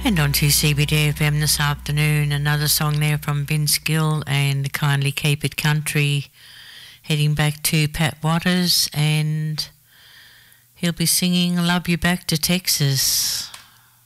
And on to CBD FM this afternoon, another song there from Vince Gill and Kindly Keep It Country, heading back to Pat Waters, and he'll be singing Love You Back to Texas.